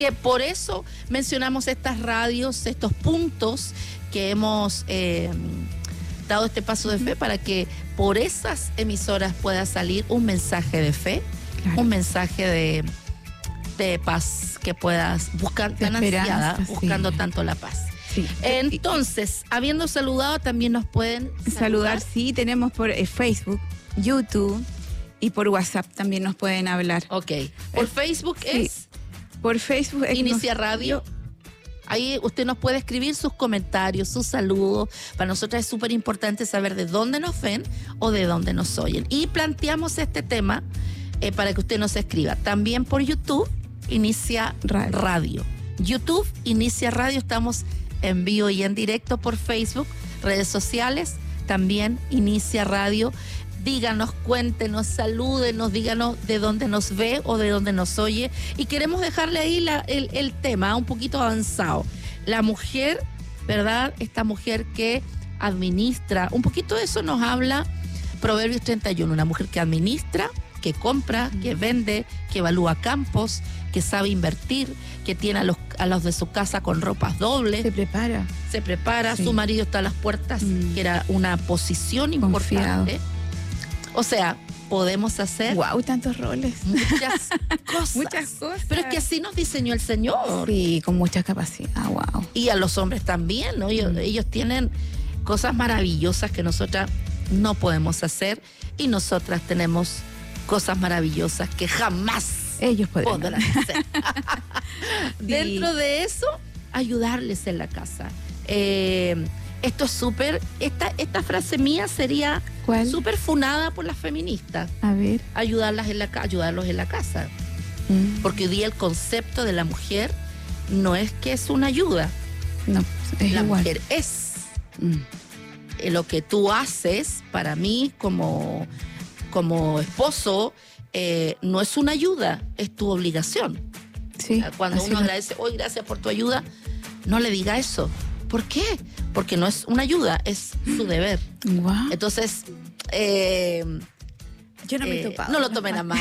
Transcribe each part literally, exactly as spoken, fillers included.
Que por eso mencionamos estas radios, estos puntos que hemos eh, dado este paso de fe para que por esas emisoras pueda salir un mensaje de fe, claro. un mensaje de, de paz que puedas buscar, tan ansiada, buscando sí. tanto la paz. Sí. Entonces, habiendo saludado, también nos pueden saludar. Saludar, sí, tenemos por eh, Facebook, YouTube y por WhatsApp también nos pueden hablar. Ok. Por eh, Facebook sí. es... Por Facebook es Inicia nos... Radio. Ahí usted nos puede escribir sus comentarios, sus saludos. Para nosotros es súper importante saber de dónde nos ven o de dónde nos oyen. Y planteamos este tema eh, para que usted nos escriba. También por YouTube, Inicia Radio. Radio. YouTube, Inicia Radio. Estamos en vivo y en directo por Facebook, redes sociales, también Inicia Radio. Díganos, cuéntenos, salúdenos, díganos de dónde nos ve o de dónde nos oye. Y queremos dejarle ahí la, el, el tema un poquito avanzado. La mujer, ¿verdad? Esta mujer que administra, un poquito de eso nos habla Proverbios treinta y uno. Una mujer que administra, que compra, que vende, que evalúa campos, que sabe invertir, que tiene a los, a los de su casa con ropas dobles. Se prepara. Se prepara, sí. Su marido está a las puertas, mm. que era una posición Confiado. importante. O sea, podemos hacer... ¡Wow! Tantos roles. Muchas cosas. Muchas cosas. Pero es que así nos diseñó el Señor. Sí, con mucha capacidad. ¡Wow! Y a los hombres también, ¿no? Ellos, mm. ellos tienen cosas maravillosas que nosotras no podemos hacer y nosotras tenemos cosas maravillosas que jamás ellos podrán hacer. Dentro de eso, ayudarles en la casa. Eh... Esto es súper, esta, esta frase mía sería súper funada por las feministas. A ver. Ayudarlas en la, ayudarlos en la casa. Mm. Porque hoy día el concepto de la mujer no es que es una ayuda. No, es la igual. mujer es. Mm. Lo que tú haces para mí como, como esposo eh, no es una ayuda, es tu obligación. Sí. Cuando uno agradece, hoy gracias por tu ayuda, no le diga eso. ¿Por qué? Porque no es una ayuda, es su deber. Wow. Entonces, eh, yo no me he eh, topado. No lo tomen a mal.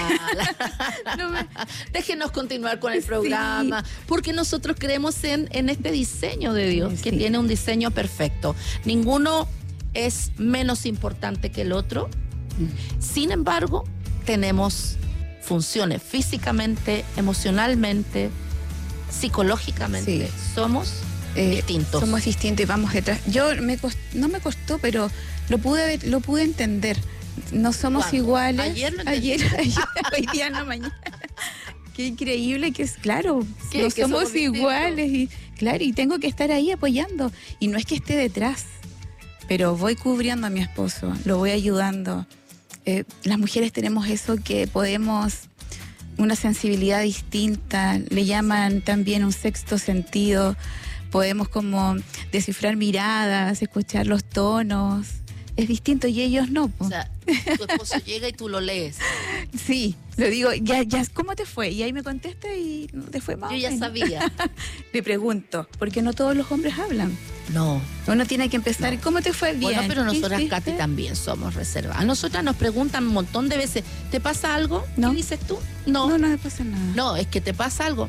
no me... Déjenos continuar con el programa, sí. Porque nosotros creemos en, en este diseño de Dios, sí. que tiene un diseño perfecto. Ninguno es menos importante que el otro. Mm. Sin embargo, tenemos funciones físicamente, emocionalmente, psicológicamente. Sí. Somos... Eh, distintos. Somos distintos y vamos detrás. Yo me cost, no me costó, pero lo pude lo pude entender. No somos ¿Cuándo? iguales. Ayer lo ayer, ayer, hoy día en la mañana. Qué increíble que es, claro, ¿Qué? no que somos, somos iguales y claro, y tengo que estar ahí apoyando. Y no es que esté detrás, pero voy cubriendo a mi esposo, lo voy ayudando. Eh, las mujeres tenemos eso que podemos, una sensibilidad distinta, le llaman también un sexto sentido. Podemos como descifrar miradas, escuchar los tonos. Es distinto y ellos no. Po. O sea, tu esposo llega y tú lo lees. Sí, lo digo, ya, ya, ¿cómo te fue? Y ahí me contesta y no te fue mal. Yo ya sabía. Le pregunto, porque no todos los hombres hablan. No. Uno tiene que empezar, no. ¿Cómo te fue? Bien. Bueno, pero nosotras, Katy, también somos reservadas. Nosotras nos preguntan un montón de veces, ¿te pasa algo? No. ¿Qué dices tú? No. No, no me pasa nada. No, es que te pasa algo.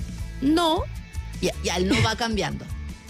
No. Ya, ya él no va cambiando.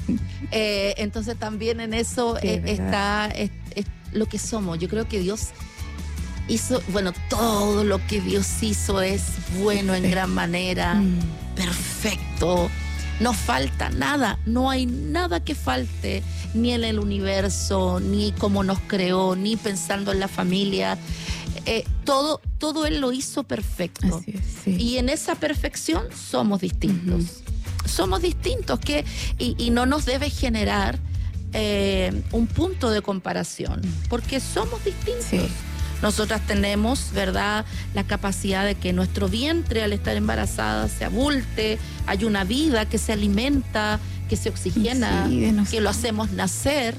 Eh, entonces también en eso sí, eh, está es, es lo que somos. Yo creo que Dios hizo, bueno, todo lo que Dios hizo es bueno en gran manera, mm. perfecto. No falta nada, no hay nada que falte, ni en el universo, ni cómo nos creó, ni pensando en la familia. Eh, todo, todo Él lo hizo perfecto. Así es, sí. Y en esa perfección somos distintos. Uh-huh. Somos distintos que, y, y no nos debe generar eh, un punto de comparación, porque somos distintos. Sí. Nosotras tenemos, ¿verdad?, la capacidad de que nuestro vientre al estar embarazada se abulte, hay una vida que se alimenta, que se oxigena, sí, que lo hacemos nacer,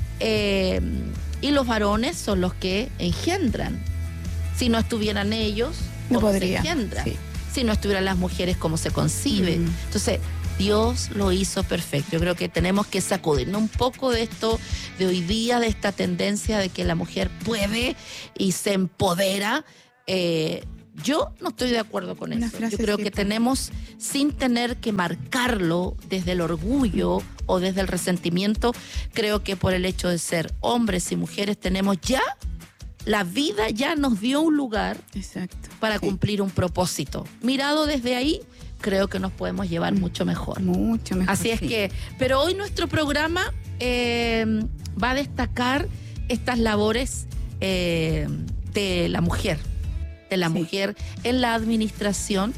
eh, y los varones son los que engendran. Si no estuvieran ellos, no ¿cómo podría, se engendra? Sí. Si no estuvieran las mujeres, ¿cómo se concibe? Mm. Entonces, Dios lo hizo perfecto. Yo creo que tenemos que sacudirnos un poco de esto de hoy día, de esta tendencia de que la mujer puede y se empodera. Eh, Yo no estoy de acuerdo con Una eso. frase Yo creo sí, que po. tenemos, sin tener que marcarlo desde el orgullo o desde el resentimiento, creo que por el hecho de ser hombres y mujeres tenemos ya, la vida ya nos dio un lugar Exacto. para Sí. cumplir un propósito. Mirado desde ahí, creo que nos podemos llevar Mm. mucho mejor. Mucho mejor. Así es sí. que, pero hoy nuestro programa eh, va a destacar estas labores eh, de la mujer, de la Sí. mujer en la administración,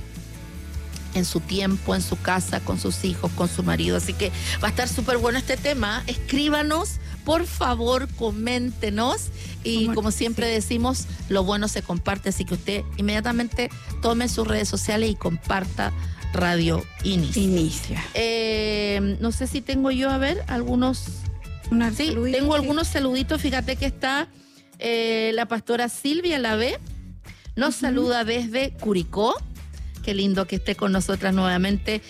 en su tiempo, en su casa, con sus hijos, con su marido. Así que va a estar súper bueno este tema. Escríbanos, por favor, coméntenos. Y Como- como siempre sí. decimos, lo bueno se comparte. Así que usted inmediatamente tome sus redes sociales y comparta Radio Inicia. Inicia. Eh, no sé si tengo yo, a ver, algunos... Una Sí, saludita, tengo sí. algunos saluditos. Fíjate que está eh, la pastora Silvia Lavé. Nos Ujú. saluda desde Curicó. Qué lindo que esté con nosotras nuevamente.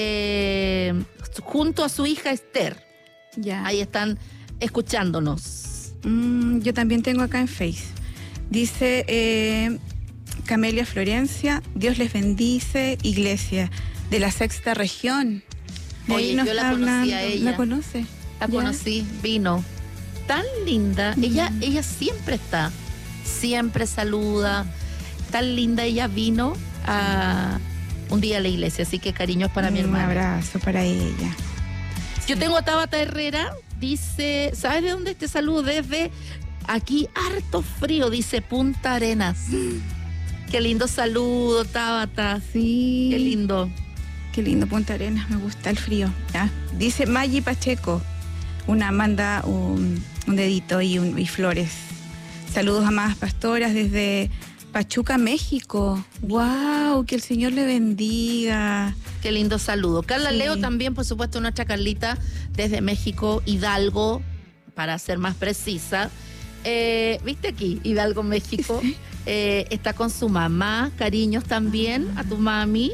Eh, junto a su hija Esther. Ya. Ahí están escuchándonos. Mm, yo también tengo acá en Face. Dice eh, Camelia Florencia, Dios les bendice, iglesia de la sexta región. De Oye, ahí nos yo la está conocí a hablando. ella. ¿La conoce? La Ya. conocí, vino. Tan linda. Mm. Ella, ella siempre está. Siempre saluda. Tan linda. Ella vino a un día a la iglesia. Así que cariños para mi Un hermana. abrazo para ella. Yo tengo a Tabata Herrera, dice, ¿sabes de dónde te saludo? Desde aquí, harto frío, dice Punta Arenas. Qué lindo saludo, Tabata. Sí. Qué lindo. Qué lindo Punta Arenas, me gusta el frío. ¿Ya? Dice Maggi Pacheco, una manda un, un dedito y, un, y flores. Saludos, amadas pastoras, desde Pachuca, México. ¡Wow! Que el Señor le bendiga. Qué lindo saludo. Carla Sí. Leo también, por supuesto, nuestra Carlita, desde México, Hidalgo, para ser más precisa. Eh, ¿Viste aquí? Hidalgo, México. Sí. Eh, está con su mamá, cariños también a tu mami.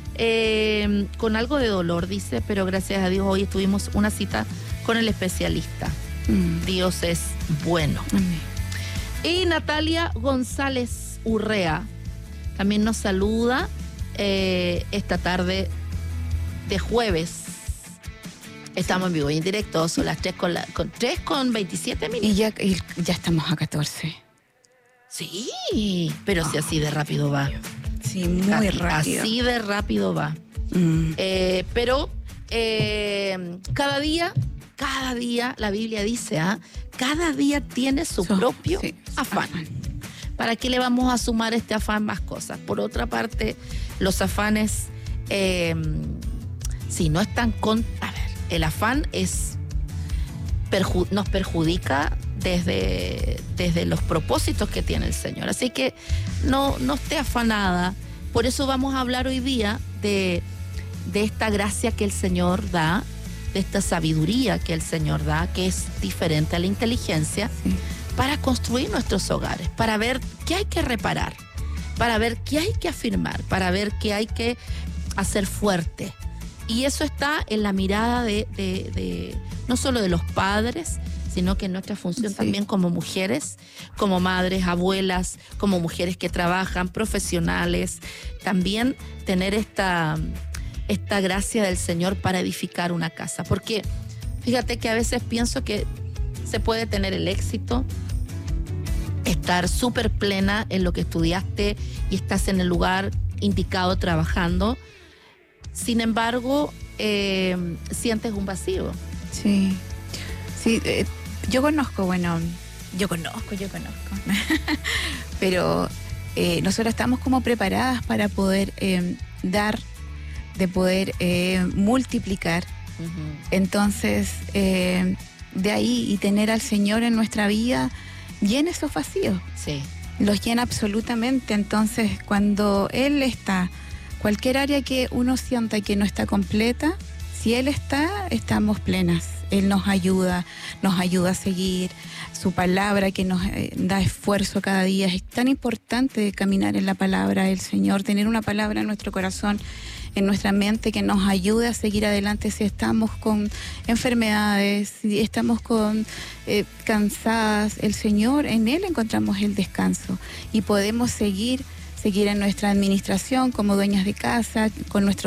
Eh, con algo de dolor, dice, pero gracias a Dios hoy tuvimos una cita con el especialista. Mm, Dios es bueno. amén. Y Natalia González Urrea también nos saluda eh, esta tarde de jueves. Estamos en vivo y en directo, son las tres con, la, con, tres con veintisiete minutos. Y ya, y ya estamos a catorce. Sí, pero si así de rápido va. Sí, muy Así- rápido. Así de rápido va. Mm, Eh, pero eh, cada día, cada día, la Biblia dice, ¿ah? Cada día tiene su so- propio sí, afán. ¿Para qué le vamos a sumar este afán más cosas? Por otra parte, los afanes, eh, si no están con... A ver, el afán es perju- nos perjudica desde, desde los propósitos que tiene el Señor. Así que no, no esté afanada. Por eso vamos a hablar hoy día de, de esta gracia que el Señor da, de esta sabiduría que el Señor da, que es diferente a la inteligencia, sí. para construir nuestros hogares, para ver qué hay que reparar, para ver qué hay que afirmar, para ver qué hay que hacer fuerte. Y eso está en la mirada de, de, de no solo de los padres, sino que en nuestra función Sí. también como mujeres, como madres, abuelas, como mujeres que trabajan, profesionales, también tener esta, esta gracia del Señor para edificar una casa. Porque fíjate que a veces pienso que se puede tener el éxito, estar súper plena en lo que estudiaste y estás en el lugar indicado trabajando. Sin embargo, eh, sientes un vacío. Sí, sí, eh, yo conozco, bueno, yo conozco, yo conozco, pero eh, nosotros estamos como preparadas para poder eh, dar, de poder eh, multiplicar. Uh-huh. Entonces, eh, de ahí y tener al Señor en nuestra vida llena esos vacíos, Sí. los llena absolutamente. Entonces, cuando Él está, cualquier área que uno sienta que no está completa, si Él está, estamos plenas. Él nos ayuda, nos ayuda a seguir. Su palabra que nos eh, da esfuerzo cada día. Es tan importante caminar en la palabra del Señor, tener una palabra en nuestro corazón, en nuestra mente, que nos ayude a seguir adelante si estamos con enfermedades, si estamos con eh, cansadas. El Señor, en Él encontramos el descanso y podemos seguir seguir en nuestra administración como dueñas de casa, con nuestros